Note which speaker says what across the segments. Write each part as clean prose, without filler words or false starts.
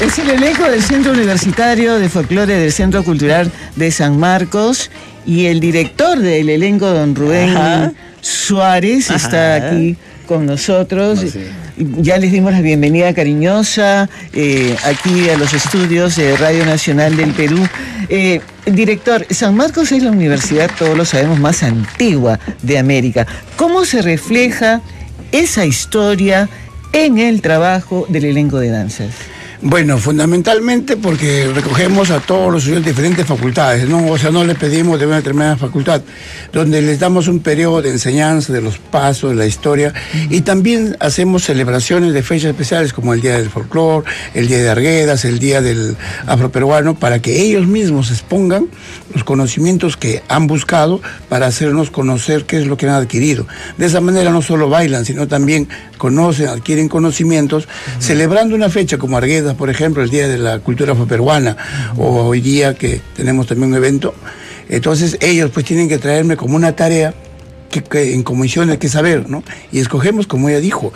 Speaker 1: Es el elenco del Centro Universitario de Folclore del Centro Cultural de San Marcos y el director del elenco, don Rubén Suárez, está aquí con nosotros. Ya les dimos la bienvenida cariñosa aquí a los estudios de Radio Nacional del Perú. Director, San Marcos es la universidad, todos lo sabemos, más antigua de América. ¿Cómo se refleja esa historia en el trabajo del elenco de danzas?
Speaker 2: Bueno, fundamentalmente porque recogemos a todos los estudiantes de diferentes facultades, ¿no? O sea, no les pedimos de una determinada facultad, donde les damos un periodo de enseñanza de los pasos, de la historia, y también hacemos celebraciones de fechas especiales como el Día del Folclor, el Día de Arguedas, el Día del Afroperuano, para que ellos mismos expongan los conocimientos que han buscado para hacernos conocer qué es lo que han adquirido. De esa manera no solo bailan, sino también conocen, adquieren conocimientos, celebrando una fecha como Arguedas, por ejemplo, el Día de la Cultura Afroperuana, o hoy día que tenemos también un evento. Entonces ellos pues tienen que traerme como una tarea que en comisión hay que saber, ¿no? Y escogemos, como ella dijo,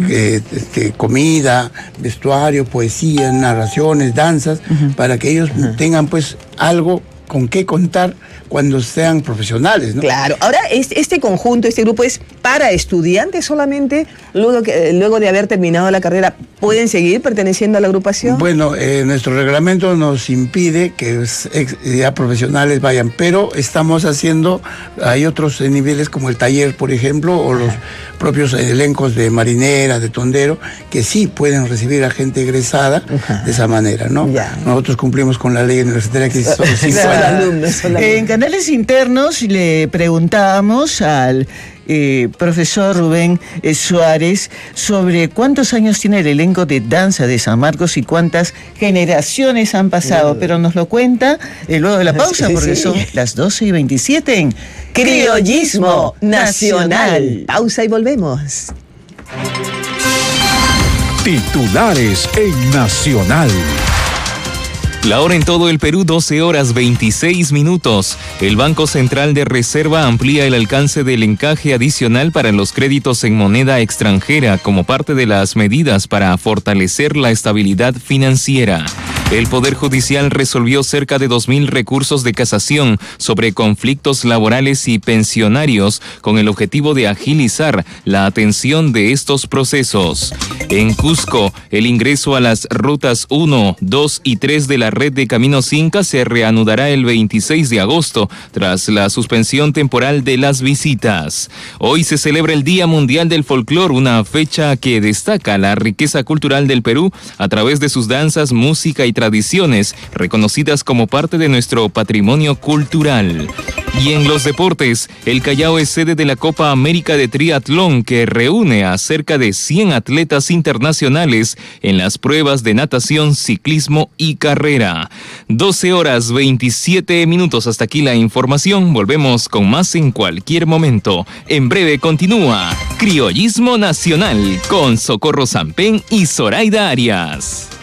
Speaker 2: comida, vestuario, poesía, narraciones, danzas, para que ellos tengan pues algo con qué contar cuando sean profesionales, ¿no?
Speaker 3: Claro. Ahora, este conjunto, este grupo es para estudiantes solamente, luego de haber terminado la carrera, ¿pueden seguir perteneciendo a la agrupación? Bueno,
Speaker 2: nuestro reglamento nos impide que ya profesionales vayan, pero estamos haciendo, hay otros niveles como el taller, por ejemplo, o los propios elencos de marinera, de tondero, que sí pueden recibir a gente egresada de esa manera, ¿no? Nosotros cumplimos con la ley universitaria que son 5
Speaker 3: alumnos.
Speaker 1: En canales internos le preguntábamos al profesor Rubén Suárez sobre cuántos años tiene el elenco de danza de San Marcos y cuántas generaciones han pasado, pero nos lo cuenta luego de la pausa, porque son las 12:27 en
Speaker 3: Criollismo Nacional. Pausa y volvemos.
Speaker 4: Titulares en Nacional.
Speaker 5: La hora en todo el Perú, 12:26. El Banco Central de Reserva amplía el alcance del encaje adicional para los créditos en moneda extranjera como parte de las medidas para fortalecer la estabilidad financiera. El Poder Judicial resolvió cerca de 2.000 recursos de casación sobre conflictos laborales y pensionarios con el objetivo de agilizar la atención de estos procesos. En Cusco, el ingreso a las rutas 1, 2 y 3 de la red de Caminos Inca se reanudará el 26 de agosto tras la suspensión temporal de las visitas. Hoy se celebra el Día Mundial del Folclor, una fecha que destaca la riqueza cultural del Perú a través de sus danzas, música y tradiciones reconocidas como parte de nuestro patrimonio cultural. Y en los deportes, el Callao es sede de la Copa América de Triatlón, que reúne a cerca de 100 atletas internacionales en las pruebas de natación, ciclismo y carrera. 12:27. Hasta aquí la información. Volvemos con más en cualquier momento. En breve continúa Criollismo Nacional con Socorro Sampén y Zoraida Arias.